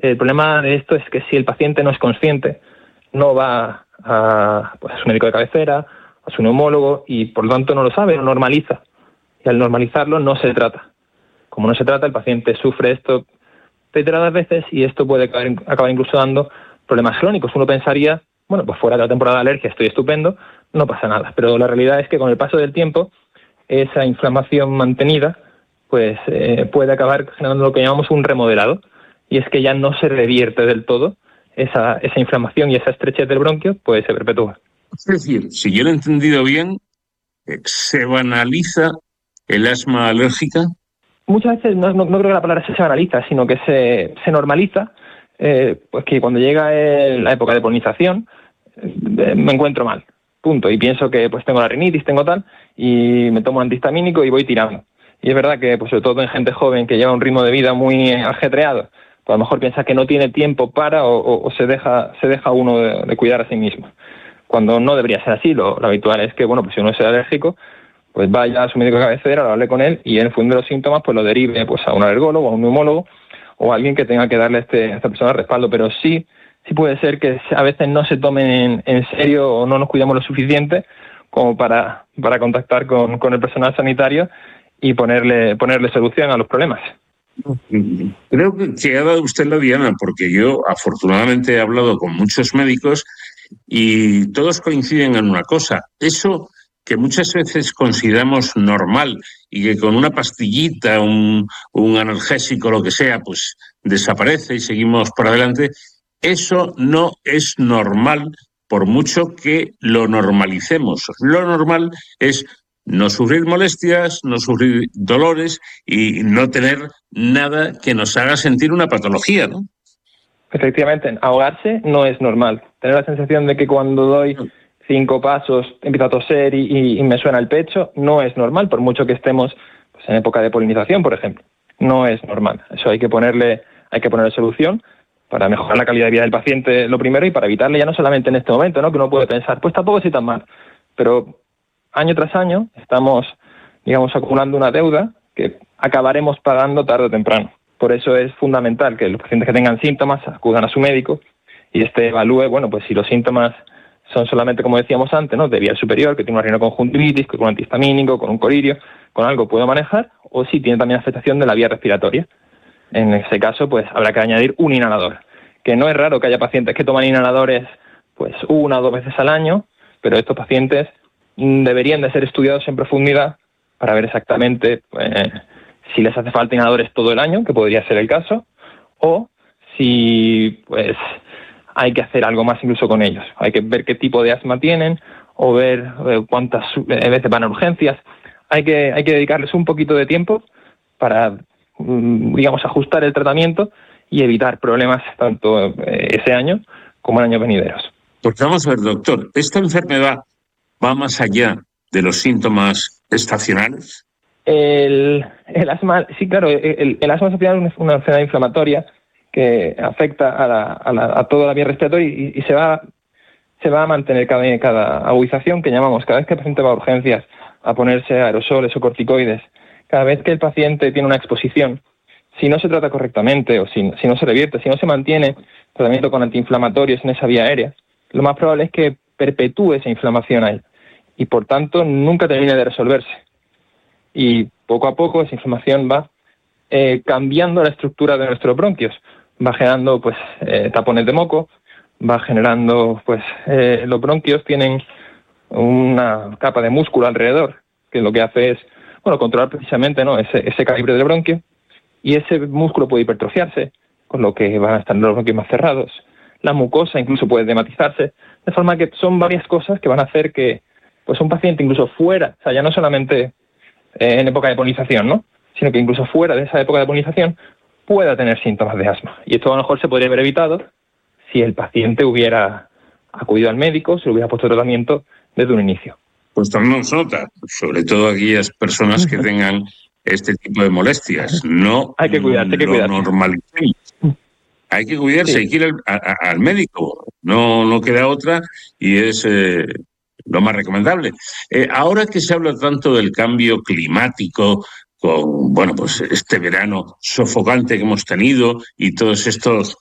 El problema de esto es que si el paciente no es consciente, no va a su médico de cabecera, a su neumólogo, y por lo tanto no lo sabe, lo normaliza. Y al normalizarlo no se trata. Como no se trata, el paciente sufre esto reiteradas veces y esto puede acabar incluso dando problemas crónicos. Uno pensaría, bueno, pues fuera de la temporada de alergia estoy estupendo, no pasa nada. Pero la realidad es que con el paso del tiempo, esa inflamación mantenida pues puede acabar generando lo que llamamos un remodelado, y es que ya no se revierte del todo esa inflamación, y esa estrechez del bronquio pues se perpetúa. Es decir, si yo lo he entendido bien, se banaliza el asma alérgica. Muchas veces no creo que la palabra se banaliza, sino que se normaliza, pues que cuando llega la época de polinización me encuentro mal, punto, y pienso que pues tengo la rinitis, tengo tal, y me tomo antihistamínico y voy tirando. Y es verdad que pues sobre todo en gente joven que lleva un ritmo de vida muy ajetreado, pues a lo mejor piensa que no tiene tiempo para o se deja uno de cuidar a sí mismo, cuando no debería ser así. Lo habitual es que, bueno, pues si uno es alérgico, pues vaya a su médico de cabecera, lo hable con él y en función de los síntomas pues lo derive pues a un alergólogo, a un neumólogo o a alguien que tenga que darle a esta persona respaldo. Pero sí puede ser que a veces no se tomen en serio o no nos cuidamos lo suficiente como para contactar con el personal sanitario y ponerle solución a los problemas. Creo que ha dado usted la diana, porque yo afortunadamente he hablado con muchos médicos y todos coinciden en una cosa: eso que muchas veces consideramos normal y que con una pastillita, un analgésico, lo que sea, pues desaparece y seguimos por adelante, eso no es normal por mucho que lo normalicemos. Lo normal es no sufrir molestias, no sufrir dolores y no tener nada que nos haga sentir una patología, ¿no? Efectivamente, ahogarse no es normal. Tener la sensación de que cuando doy 5 pasos empiezo a toser y me suena el pecho no es normal, por mucho que estemos pues, en época de polinización, por ejemplo. No es normal. Eso hay que ponerle solución para mejorar la calidad de vida del paciente, lo primero, y para evitarle ya no solamente en este momento, ¿no? Que uno puede pensar, pues tampoco estoy tan mal. Pero año tras año estamos, digamos, acumulando una deuda que acabaremos pagando tarde o temprano. Por eso es fundamental que los pacientes que tengan síntomas acudan a su médico y evalúe, bueno, pues si los síntomas son solamente, como decíamos antes, ¿no?, de vía superior, que tiene una rinoconjuntivitis, que con un antihistamínico, con un colirio, con algo puedo manejar, o si tiene también afectación de la vía respiratoria. En ese caso, pues habrá que añadir un inhalador, que no es raro que haya pacientes que toman inhaladores pues 1 o 2 veces al año, pero estos pacientes deberían de ser estudiados en profundidad para ver exactamente si les hace falta inhaladores todo el año, que podría ser el caso, o si pues hay que hacer algo más incluso con ellos. Hay que ver qué tipo de asma tienen o ver cuántas veces van a urgencias. Hay que dedicarles un poquito de tiempo para, digamos, ajustar el tratamiento y evitar problemas tanto ese año como en años venideros. Porque vamos a ver, doctor, ¿esta enfermedad va más allá de los síntomas estacionales? El asma, sí, claro, el asma estacional es una enfermedad inflamatoria que afecta a toda la vía respiratoria y se va a mantener cada agudización que llamamos, cada vez que el paciente va a urgencias a ponerse aerosoles o corticoides, cada vez que el paciente tiene una exposición, si no se trata correctamente o si no se revierte, si no se mantiene tratamiento con antiinflamatorios en esa vía aérea, lo más probable es que perpetúe esa inflamación ahí y por tanto nunca termine de resolverse. Y poco a poco esa inflamación va cambiando la estructura de nuestros bronquios, va generando pues tapones de moco, va generando pues los bronquios tienen una capa de músculo alrededor que lo que hace es controlar precisamente, ¿no?, ese calibre del bronquio, y ese músculo puede hipertrofiarse, con lo que van a estar los bronquios más cerrados. La mucosa incluso puede dematizarse, de forma que son varias cosas que van a hacer que pues un paciente incluso fuera, o sea, ya no solamente en época de polinización, ¿no?, sino que incluso fuera de esa época de polinización pueda tener síntomas de asma. Y esto a lo mejor se podría haber evitado si el paciente hubiera acudido al médico, se le hubiera puesto tratamiento desde un inicio. Pues tomemos nota, sobre todo aquellas personas que tengan este tipo de molestias. No hay que cuidarse, lo normalicemos. Hay que cuidarse, sí. Hay que ir al médico. No queda otra y es lo más recomendable. Ahora que se habla tanto del cambio climático, con, bueno, pues este verano sofocante que hemos tenido y todos estos